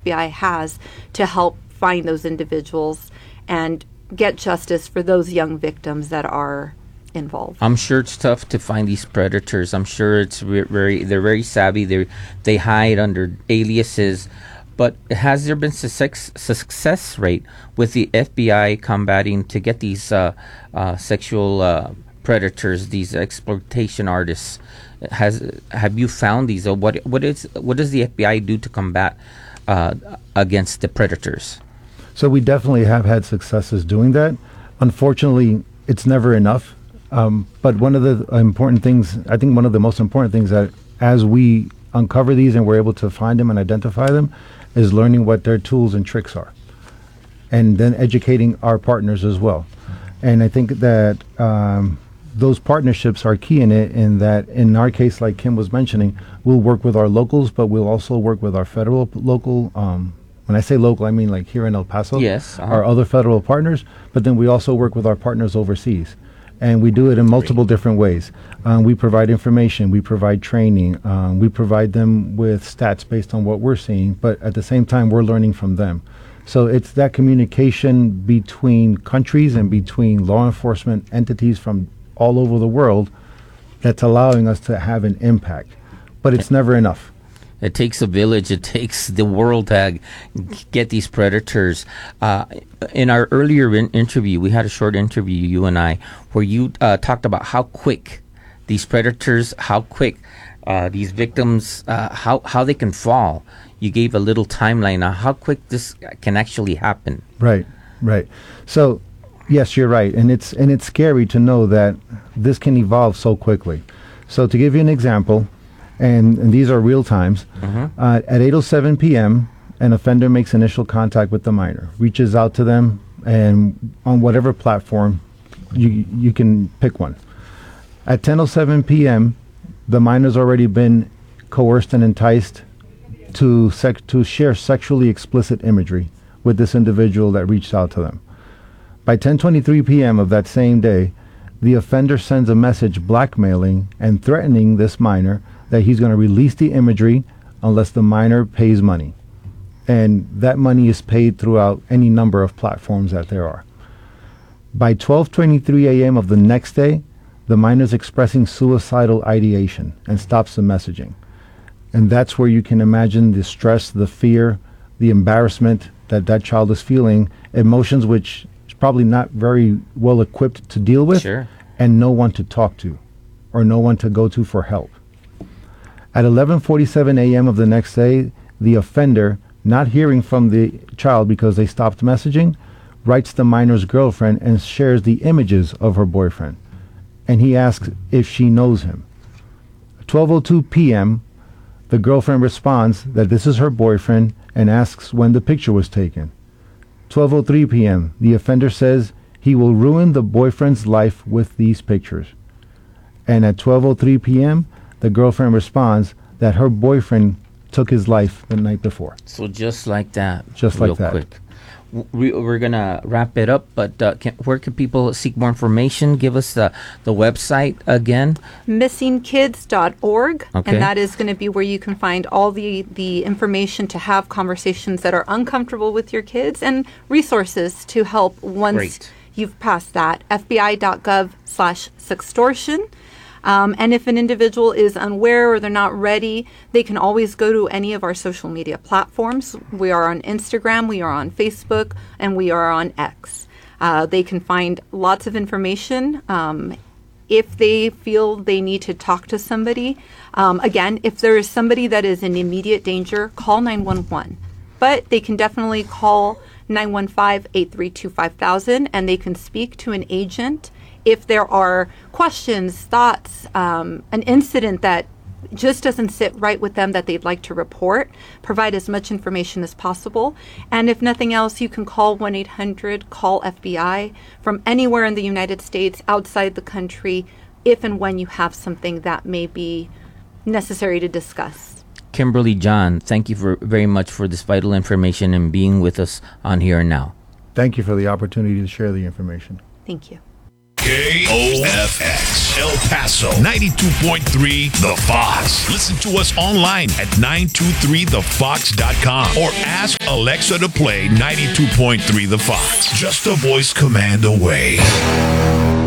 FBI has to help find those individuals and get justice for those young victims that are involved. I'm sure it's tough to find these predators. I'm sure it's they're very savvy. They hide under aliases. But has there been success rate with the FBI combating to get these sexual predators, these exploitation artists? Have you found these, or what does the FBI do to combat against the predators? So we definitely have had successes doing that. Unfortunately, it's never enough. But one of the important things, I think one of the most important things that as we uncover these and we're able to find them and identify them, is learning what their tools and tricks are, and then educating our partners as well. And I think that those partnerships are key in that in our case, like Kim was mentioning, we'll work with our locals, but we'll also work with our local, when I say local, I mean like here in El Paso, yes, our other federal partners, but then we also work with our partners overseas. And we do it in multiple different ways. We provide information, we provide training, we provide them with stats based on what we're seeing, but at the same time, we're learning from them. So it's that communication between countries and between law enforcement entities from all over the world that's allowing us to have an impact. But it's never enough. It takes a village. It takes the world to get these predators. In our earlier interview, we had a short interview, you and I, where you talked about how quick these predators, how quick these victims, how they can fall. You gave a little timeline on how quick this can actually happen. Right. So, yes, you're right, and it's scary to know that this can evolve so quickly. So, to give you an example. And these are real times. At 8:07 p.m., an offender makes initial contact with the minor, reaches out to them, and on whatever platform, you can pick one. At 10:07 p.m., the minor's already been coerced and enticed to share sexually explicit imagery with this individual that reached out to them. By 10:23 p.m. of that same day, the offender sends a message blackmailing and threatening this minor that he's going to release the imagery unless the minor pays money. And that money is paid throughout any number of platforms that there are. By 12:23 a.m. of the next day, the minor is expressing suicidal ideation and stops the messaging. And that's where you can imagine the stress, the fear, the embarrassment that child is feeling, emotions which is probably not very well equipped to deal with, Sure. And no one to talk to or no one to go to for help. At 11:47 a.m. of the next day, the offender, not hearing from the child because they stopped messaging, writes the minor's girlfriend and shares the images of her boyfriend. And he asks if she knows him. At 12:02 p.m., the girlfriend responds that this is her boyfriend and asks when the picture was taken. 12:03 p.m., the offender says he will ruin the boyfriend's life with these pictures. And at 12:03 p.m., the girlfriend responds that her boyfriend took his life the night before. So just like that. Just like that. Quick. We're going to wrap it up, but where can people seek more information? Give us the website again. Missingkids.org. Okay. And that is going to be where you can find all the information to have conversations that are uncomfortable with your kids and resources to help once Great. you've passed that. FBI.gov/sextortion. And if an individual is unaware or they're not ready, they can always go to any of our social media platforms. We are on Instagram, we are on Facebook, and we are on X. They can find lots of information. If they feel they need to talk to somebody, again, if there is somebody that is in immediate danger, call 911. But they can definitely call 915-832-5000, and they can speak to an agent if there are questions, thoughts, an incident that just doesn't sit right with them that they'd like to report. Provide as much information as possible. And if nothing else, you can call 1-800-CALL-FBI from anywhere in the United States, outside the country, if and when you have something that may be necessary to discuss. Kimberly John, thank you very much for this vital information and being with us on Here and Now. Thank you for the opportunity to share the information. Thank you. KOFX El Paso 92.3 The Fox. Listen to us online at 923thefox.com or ask Alexa to play 92.3 The Fox. Just a voice command away.